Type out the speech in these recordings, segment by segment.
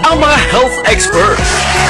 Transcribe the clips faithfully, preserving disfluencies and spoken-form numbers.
ang mga health experts.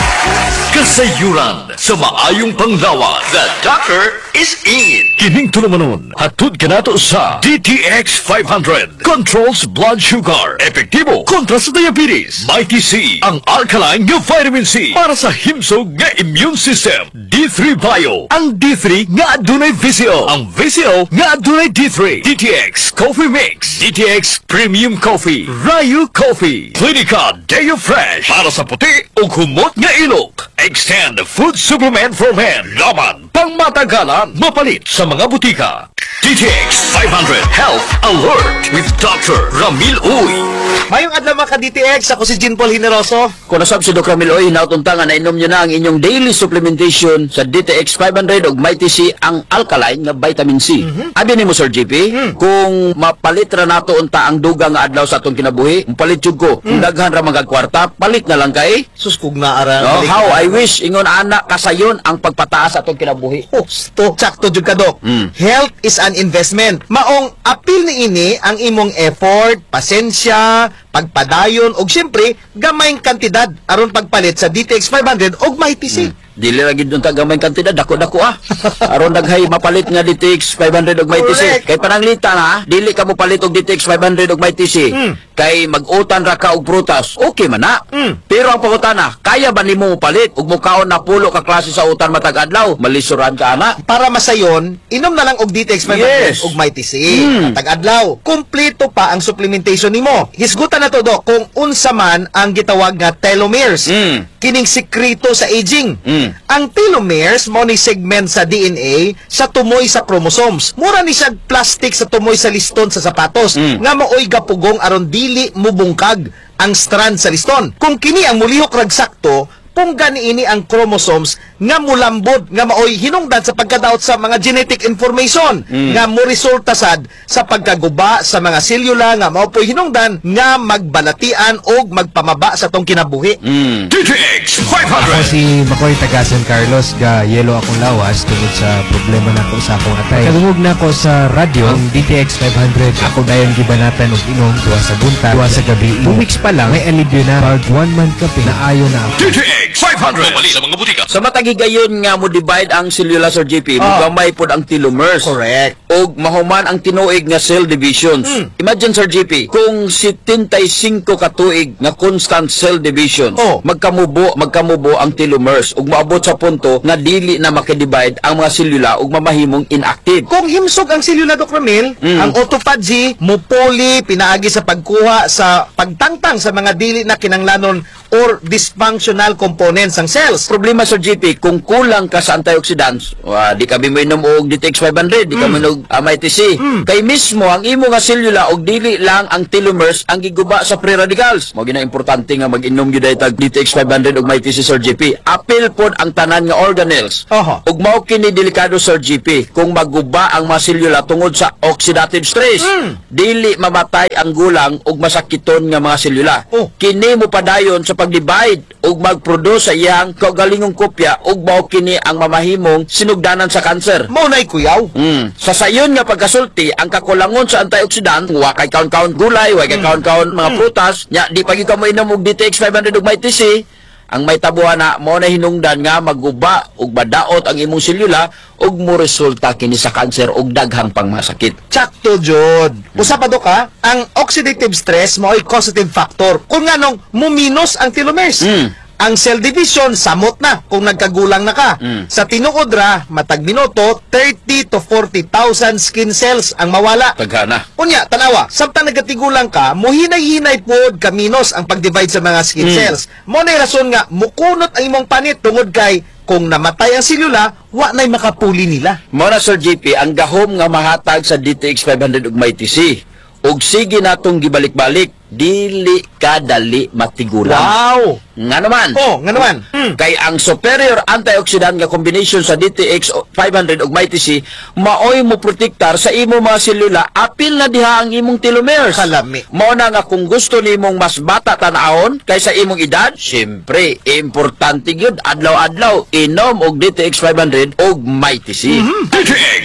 Kasayuran sa maayong panglawa, the doctor is in. Kining tulumanon, hatod ka nato sa D T X five hundred. Controls blood sugar. Epektibo kontra sa diabetes. Mighty C, ang alkaline nga vitamin C para sa himsog nga immune system. D three Bio, ang D three nga adunay V C O. Ang V C O nga adunay D three. D T X Coffee Mix. D T X Premium Coffee. Rayu Coffee. Clinica Deo Fresh para sa puti o humot nga ilok. Extend Food Supplement for Men. Laman, pangmatagalan, mapalit sa mga butika. D T X five hundred Health Alert with Doctor Ramil Uy. Mayong adlaw mga ka-D T X, ako si Jean Paul Hineroso. Kung nasab si Doc Ramil Oy, nautuntangan na inom nyo na ang inyong daily supplementation sa D T X five hundred o Mighty C, ang alkaline nga vitamin C. Mm-hmm. Abi ni mo, Sir G P, mm. kung mapalit ra nato unta ang dugang nga adlaw sa atong kinabuhi, palit jud ko. Kung mm. daghan ra mga kwarta, palit na lang kay. Suskog na ara. No, how I wish ingon ana kasayon ang pagpataas atong kinabuhi. Oh, sto. Sakto jud ka, Doc. Mm. Health is an investment. Maong apil ni ini ang imong effort, pasensya, pagpadayon og siyempre gamayng kantidad aron pagpalit sa D T X five hundred og Mighty C. Hmm. Dili ra gid unta gamay kantidad, dako-dako ah. Aron daghay mapalit nga D T X five hundred og Mighty C. Kay pananglita na, dili ka mo palit og D T X five hundred og Mighty C. Hmm. Kay mag-utan ra ka og prutas. Okay man na. Hmm. Pero ang pangutana, kaya ba nimo mo palit og mukaon na pulo ka klase sa utan matag adlaw? Malisuran ka ana. Para masayon, inom na lang og D T X five hundred yes. og Mighty C. Hmm. Matag adlaw. Kompleto pa ang supplementation nimo. Hisgutan na to, Dok, kung unsa man ang gitawag nga telomeres. Hmm. Kining sekreto sa aging. Mm. Ang telomeres mo ni segment sa D N A sa tumoy sa chromosomes. Mura ni siya plastic sa tumoy sa liston sa sapatos mm. nga maoy gapugong aron dili mubungkag ang strand sa liston. Kung kini ang mulihok rag sakto, pungga niini ang chromosomes nga mulambod nga maoy hinungdan sa pagkadaot sa mga genetic information mm. nga mo resulta sad sa pagkaguba sa mga selula nga mao poy hinungdan nga magbalatian og magpamaba sa tong kinabuhi. Mm. D T X five hundred. Ako si Makoy taga San Carlos, ga yelo akong lawas tungod sa problema nako sa akong atay. Kadungog na ako sa radyo ang D T X five hundred. Ako dayon gibanatan og inom tuwa sa buntag, tuwa sa gabi. Two weeks pa lang may alibyo na. Bag one month kape na ayo na ako. D T X five hundred. Mali sa mga butika. Sa matagigayon nga mo divide ang selula, Sir G P, oh. mugamay pod ang telomers. Correct. Og mahuman ang tinuig nga cell divisions. Mm. Imagine, Sir G P, kung seventy-five ka tuig nga constant cell divisions, oh. magkamubo, magkamubo ang telomeres ug maabot sa punto nga dili na makidivide ang mga selula ug mamahimong inactive. Kung himsog ang selula, Doc Ramil, mm. ang autophagy mupuli pinaagi sa pagkuha sa pagtangtang sa mga dili na kinanglanon or dysfunctional components ng cells. Problema, Sir G P, kung kulang ka sa antioxidants, uh, di kami mo inom og D T X five hundred, di mm. kami inom uh, Mighty C. Mm. Kay mismo, ang imo nga selula og dili lang ang telomeres ang giguba sa free radicals. Mo gina importante nga mag-inom gyud tag D T X five hundred og Mighty C, Sir G P. Apil pod ang tanan nga organelles. Uh-huh. Ug mao kini delikado, Sir G P, kung maguba ang mga selula tungod sa oxidative stress. Mm. Dili mamatay ang gulang ug masakiton nga mga selula. Oh. Kini mo padayon sa pag-divide ug mag-produce sa iyang kaugalingong kopya ug mao kini ang mamahimong sinugdanan sa kanser. Mao nay kuyaw. Mm. Sa sayon nga pagkasulti, ang kakulangon sa antioxidant, wa kay kaon-kaon gulay, wa kay kaon-kaon mga mm. prutas, nya di pagi ka mo inom og D T X five hundred ug Mighty C, ang may tabuhan na mo na hinungdan nga maguba ug madaot ang imong selula ug mo resulta kini sa kanser ug daghang pangmasakit. Sakto jud. Usa pa, Dok, ha? Ang oxidative stress mo ay causative factor. Kung nganong muminos ang telomeres. Mm. Ang cell division samot na kung nagkagulang na ka. Mm. Sa tinuod ra matag minuto thirty to forty thousand skin cells ang mawala. Taghana. Unya tanawa, samtang nagatigulang ka, muhinay-hinay pod kaminos ang pag-divide sa mga skin mm. cells. Mo nay rason nga mukunot ang imong panit tungod kay kung namatay ang selula, wa nay makapuli nila. Mo na, Sir G P, ang gahom nga mahatag sa D T X five hundred ug Mighty C. Ug sige natong gibalik-balik, dili kadali matigulang. Wow! Nga naman. Oh, nga naman. Hmm. Kay ang superior antioxidant nga combination sa D T X five hundred ug Mighty C, maoy mo protektar sa imo mga selula, apil na diha ang imong telomeres. Kalami. Mao na nga kung gusto nimong mas bata tan-awon kaysa imong edad, syempre, importante gyud adlaw-adlaw inom og D T X five hundred ug Mighty C. Mm-hmm. D T X five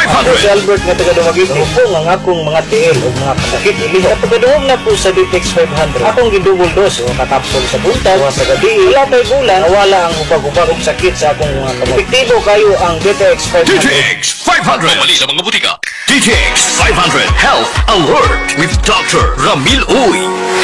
hundred. Albert nga taga Dumaguete. Po nga nga akong mga tiil o mga pasakit ili. Pagkaduhong na po sa D T X five hundred. Akong gidouble dose o katapsol sa buntag o sa gabi. Wala may gulang, wala ang upag-upag og sakit sa akong mga kamot. Epektibo kayo ang D T X five D T hundred. X five hundred. Mali sa mga butika. D T X five hundred Health Alert with Doctor Ramil Uy.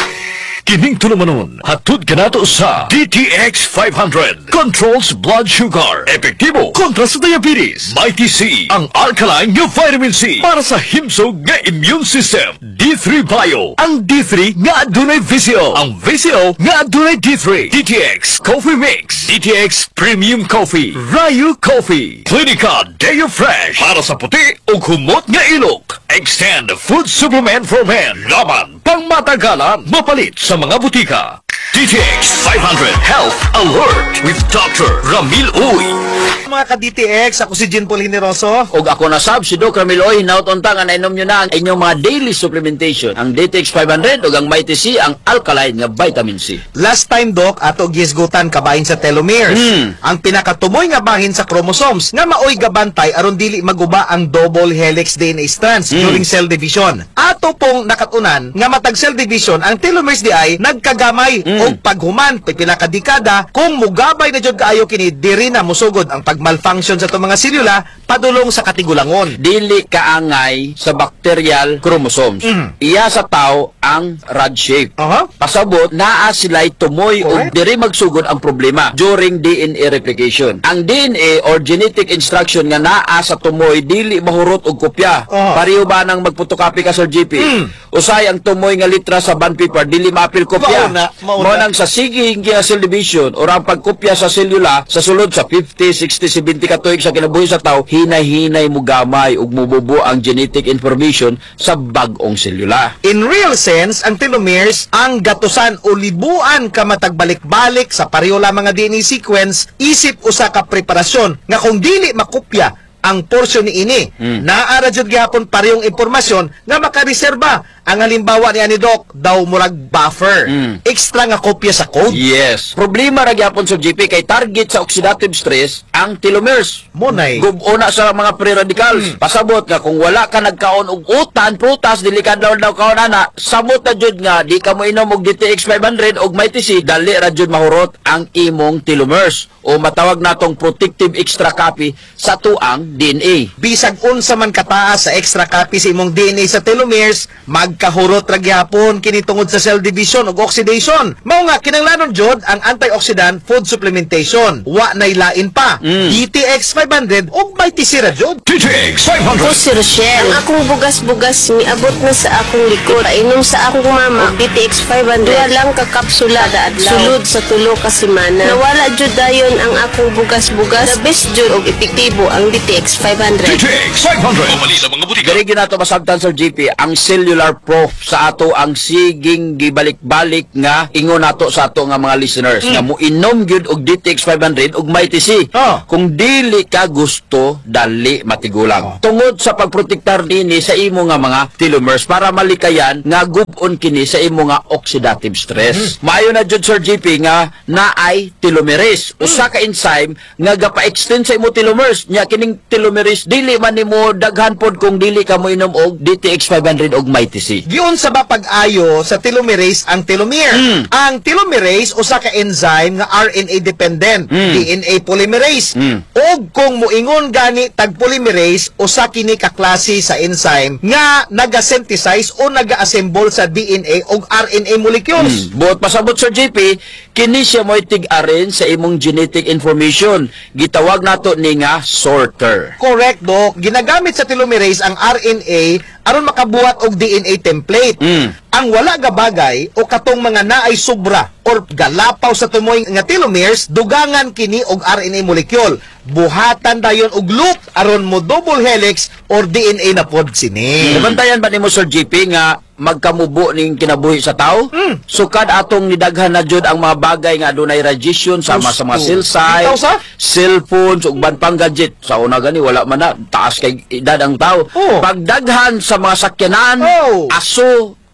Kining tulumanon, hatod ka nato sa D T X five hundred. Controls blood sugar. Epektibo kontra sa diabetes. Mighty C, ang alkaline nga vitamin C para sa himsog nga immune system. D three Bio, ang D three nga adunay visio. Ang visio nga adunay D three. D T X Coffee Mix. D T X Premium Coffee. Rayu Coffee. Clinica Deo Fresh para sa puti o humot nga ilok. Extend food supplement for men. Laban pang matagalan. Mapalit sa mga butika. D T X five hundred Health Alert with Doctor Ramil Uy. Mga ka-D T X, ako si Jean Paul Generoso. Og ako na sab si Doc Ramiloy, nautonta nga nainom nyo na ang inyong mga daily supplementation. Ang D T X five hundred ug ang Mighty C, ang alkaline nga vitamin C. Last time, Doc, ato gisgutan kabahin sa telomeres. Hmm. Ang pinakatumoy nga bahin sa chromosomes nga maoy gabantay aron dili maguba ang double helix D N A strands during cell division. Ato pong nakatunan nga matag cell division ang telomeres di ay nagkagamay og paghuman pipila ka dekada kung mugabay na jud kaayo kini diri na musugod ang pagmalfunction sa itong mga selula padulong sa katigulangon. Dili kaangay sa bacterial chromosomes. Iya sa tao ang rod shape. Aha. Pasabot, naa sila'y tumoy o Correct. diri magsugod ang problema during D N A replication. Ang D N A or genetic instruction nga naa sa tumoy dili mahurot og kopya. Aha. Pareho ba nang magpotocopy ka sa G P? Usay ang tumoy nga litra sa bond paper dili maapil kopya. Mauna, mauna. Mao nang sa sige nga cell division or ang pagkopya sa selula sa sulod sa fifty, sixty, seventy ka tuig sa kinabuhi sa tao, hinay-hinay mo gamay ug mububo ang genetic information sa bag-ong selula. In real sense, ang telomeres ang gatusan o libuan ka matagbalik-balik sa pareho lamang nga D N A sequence isip usa ka preparasyon nga kung dili makopya ang porsyon ni ini, naara jud gyapon parehong impormasyon nga makareserba. Ang halimbawa ni ani Doc, daw murag buffer. Extra nga kopya sa code. Yes. Problema ra gyapon sa G P kay target sa oxidative stress ang telomeres. Munay. Gubona sa mga free radicals. Pasabot nga kung wala ka nagkaon og utan, prutas, dili ka daw daw kaon ana, sabot na jud nga di ka mo inom og D T X five hundred og Mighty C, dali ra jud mahurot ang imong telomeres o matawag natong protective extra copy sa tuang D N A. Bisag unsa man kataas sa extra copy sa imong D N A sa telomeres, magkahurot ra gyapon kini tungod sa cell division ug oxidation. Mao nga kinahanglanon jud ang antioxidant food supplementation. Wa nay lain pa. D T X five hundred ug Mighty C ra jud. D T X five Ako hundred. si Rochelle. Ang akong bugas-bugas niabot na sa akong likod. Painom sa akong mama og D T X five hundred. Duha lang ka kapsula kada adlaw. Sulod sa tulo ka semana. Nawala jud dayon ang akong bugas-bugas. The best jud og epektibo ang D T X five D hundred. T X five hundred. Mali sa mga butika. Diri gyud nato masabtan sa G P ang cellular proof sa ato ang siging gibalik-balik nga ingon nato sa ato nga mga listeners nga moinom gyud og D T X five hundred ug Mighty C. Oh. Kung dili ka gusto, dali matigulang. Tungod sa pagprotektar dinhi sa imo nga mga telomeres para malikayan nga gub-on kini sa imo nga oxidative stress. Maayo na jud Sir G P nga naay telomerase, usa ka enzyme nga gapa-extend sa imo telomeres. Nya kining telomerase dili man nimo daghan pod kung dili ka mo inom og D T X five hundred og Mighty C. Giun sa ba pag-ayo sa telomerase ang telomere. Ang telomerase usa ka enzyme nga R N A dependent, D N A polymerase. Og kung moingon gani tag polymerase usa kini ka klase sa enzyme nga naga-synthesize o naga-assemble sa D N A og R N A molecules. Buot pasabot Sir J P, kini siya mo'y tig-arin sa imong genetic information. Gitawag nato ni nga sorter. Correct, Doc. Ginagamit sa telomerase ang R N A aron makabuhat og D N A template. Ang wala nga bagay o katong mga naay sobra or galapaw sa tumoy nga telomeres, dugangan kini og R N A molecule. Buhatan dayon og loop aron mo double helix or D N A na pod sini. Nabantayan ba nimo Sir J P nga magkamubo ning kinabuhi sa tao? Sukad atong nidaghan na jud ang mga bagay nga adunay radiation sama sa mga Gusto. cell site, Bitaw sa? cellphones ug ban pang gadget. Sa una gani wala man na taas kay edad ang tao. Oh. Pagdaghan sa mga sakyanan, Oh. aso,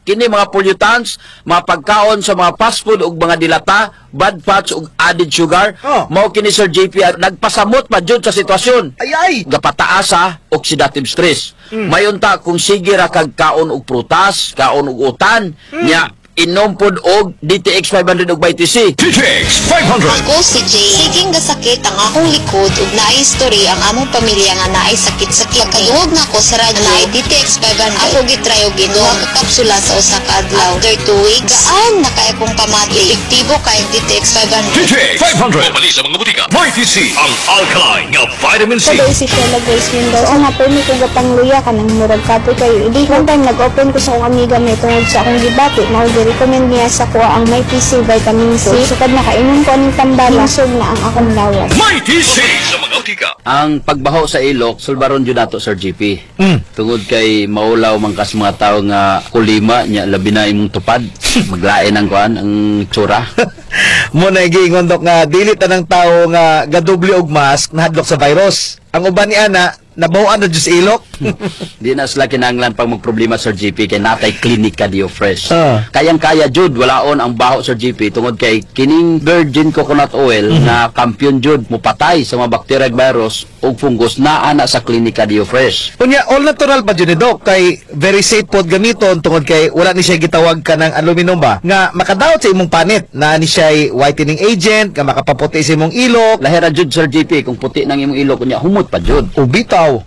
kini mga pollutants, mga pagkaon sa mga fast food ug mga dilata, bad fats ug added sugar, Oh. mao kini Sir J P nagpasamot pa jud sa sitwasyon. Ay ay. Gapataas sa oxidative stress. Mayon ta kung sige ra kag kaon og prutas, kaon og utan, nya inom pod og D T X five hundred ug vitamin C. D T X five hundred. Ako si Jay. Siging gasakit ang akong likod ug naay history ang among pamilya nga naay sakit-sakit. Kaduog na ko sa radyo naay D T X five hundred. Ako gitry og inom ang kapsula sa usa ka adlaw. After two weeks, gaan na kay akong pamati. Epektibo kay ang D T X five D hundred. T X five hundred. Pumali sa mga butika. Vitamin C, ang alkaline nga vitamin C. Kada isip ko nag-voice window. O nga, permi ko gatang luya ka ng murag kapoy kayo. Hindi one time nag-open ko sa akong amiga may tungod sa akong gibati. Now, recommend niya sa kuha ang may P C vitamin C. So, kad nakainom ko ng tambala, hinsog na ang akong lawas. Mighty C sa mga butika. Ang pagbaho sa ilok, sulbaron jud nato Sir G P. Mm. Tungod kay maulaw man kas mga tawo nga kulima nya labi na imong tupad. Maglain ang kuan ang tsura. Mo na giingon dok nga dili tanang tawo nga gadoble og mask nahadlok sa virus. Ang uban ni ana nabawan na jud sa ilok. Di na sila kinahanglan pag magproblema Sir G P kay natay klinika Dio Fresh. Ah. Kayang-kaya jud walaon ang baho Sir G P tungod kay kining virgin coconut oil na kampiyon jud mupatay sa mga bacteria ug virus ug fungus naa na sa klinika Dio Fresh. Kunya all natural pa jud ni dok kay very safe pod gamiton tungod kay wala ni siya gitawag ka ng aluminum ba nga makadaot sa imong panit na ni siya whitening agent nga makapaputi sa imong ilok. Lahira jud Sir G P kung puti nang imong ilok kunya humot pa jud. O bitaw